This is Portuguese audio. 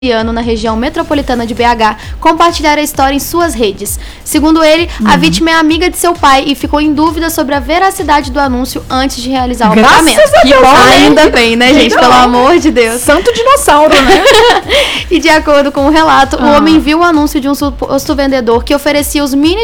na região metropolitana de BH, compartilhar a história em suas redes. Segundo ele, a vítima é amiga de seu pai e ficou em dúvida sobre a veracidade do anúncio antes de realizar o pagamento. Que bom, ainda bem, né, gente? Pelo amor de Deus. Santo dinossauro, né? E de acordo com o relato, o homem viu o anúncio de um suposto vendedor que oferecia os mini